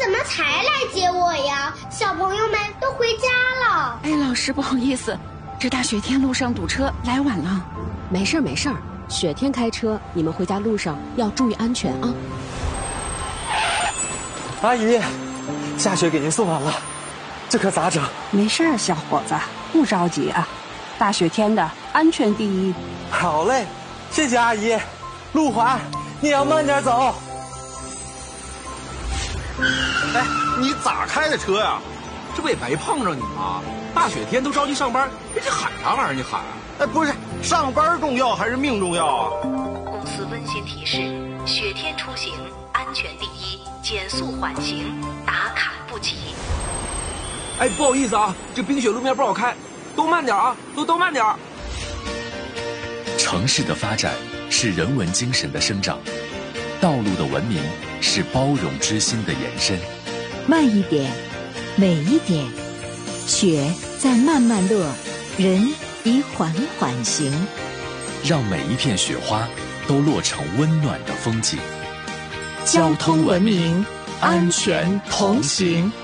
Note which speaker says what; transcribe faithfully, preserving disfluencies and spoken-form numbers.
Speaker 1: 怎么才来接我呀？小朋友们都回家了。
Speaker 2: 哎，老师不好意思，这大雪天路上堵车，来晚了。
Speaker 3: 没事儿没事儿，雪天开车，你们回家路上要注意安全啊。
Speaker 4: 阿姨，下雪给您送完了，这可咋整？
Speaker 5: 没事儿，小伙子，不着急啊。大雪天的，安全第一。
Speaker 4: 好嘞，谢谢阿姨。路滑，你要慢点走。
Speaker 6: 哎，你咋开的车呀？这不也白碰着你吗？大雪天都着急上班，你喊啥玩意儿？你喊？哎，不是，上班重要还是命重要啊？
Speaker 7: 公司温馨提示：雪天出行，安全第一，减速缓行，打卡不急。
Speaker 6: 哎，不好意思啊，这冰雪路面不好开，都慢点啊，都都慢点。
Speaker 8: 城市的发展是人文精神的生长，道路的文明是包容之心的延伸。
Speaker 9: 慢一点，美一点，雪在慢慢落，人已缓缓行。
Speaker 8: 让每一片雪花都落成温暖的风景。
Speaker 9: 交通文明，安全同行。